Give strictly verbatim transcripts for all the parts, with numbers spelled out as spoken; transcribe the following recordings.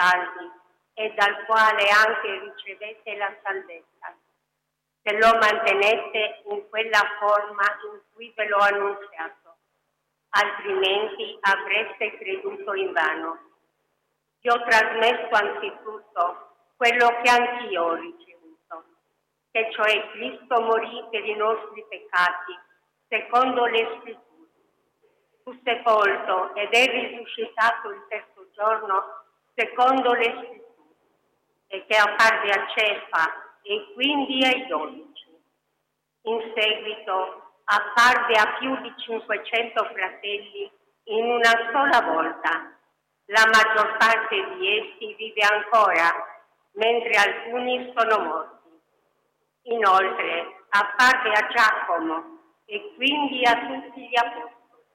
salvi e dal quale anche ricevete la salvezza, se lo mantenete in quella forma in cui ve l'ho annunziato, altrimenti avreste creduto invano. Vi ho trasmesso anzitutto quello che anch'io ho ricevuto, che cioè Cristo morì per i nostri peccati, secondo le Scritture. Fu sepolto ed è risuscitato il terzo giorno, secondo le Scritture, e che apparve a Cefa e quindi ai dodici. In seguito apparve a più di cinquecento fratelli in una sola volta. La maggior parte di essi vive ancora, mentre alcuni sono morti. Inoltre apparve a Giacomo e quindi a tutti gli apostoli.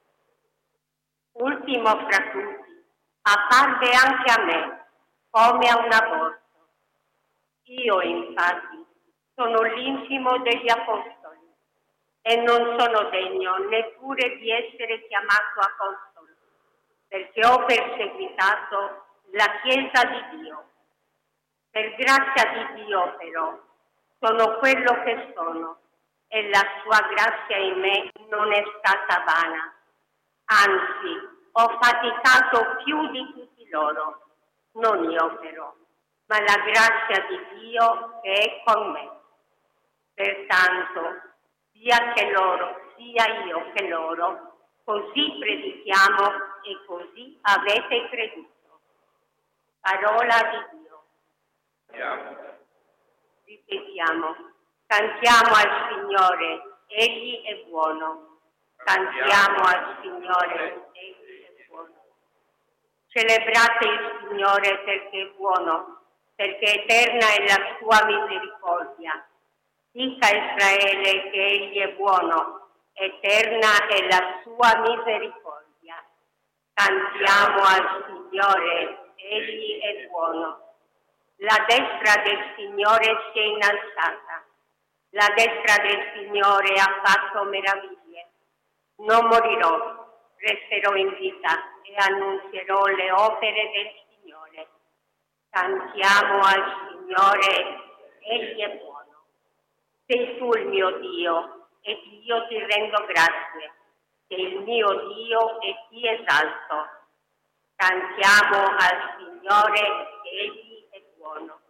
Ultimo fra tutti, apparve anche a me, come a un aborto. Io, infatti, sono l'intimo degli apostoli e non sono degno neppure di essere chiamato apostolo, perché ho perseguitato la Chiesa di Dio. Per grazia di Dio, però, sono quello che sono e la sua grazia in me non è stata vana. Anzi, ho faticato più di tutti loro, non io però, ma la grazia di Dio che è con me. Pertanto, sia che loro, sia io che loro, così predichiamo e così avete creduto. Parola di Dio. Andiamo. Ripetiamo, cantiamo al Signore, Egli è buono. Cantiamo al Signore, Egli è buono. Celebrate il Signore perché è buono, perché eterna è la sua misericordia. Dica Israele che Egli è buono, eterna è la sua misericordia. Cantiamo al Signore, Egli è buono. La destra del Signore si è innalzata, la destra del Signore ha fatto meraviglie. Non morirò, resterò in vita e annunzierò le opere del Signore. Cantiamo al Signore, Egli è buono. Sei tu il mio Dio e io ti rendo grazie. Sei il mio Dio e ti esalto. Cantiamo al Signore, Egli è buono.